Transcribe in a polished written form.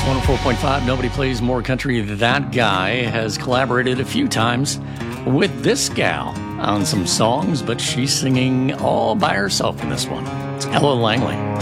104.5, nobody plays more country. That guy has collaborated a few times with this gal on some songs, but she's singing all by herself in this one. It's Ella Langley.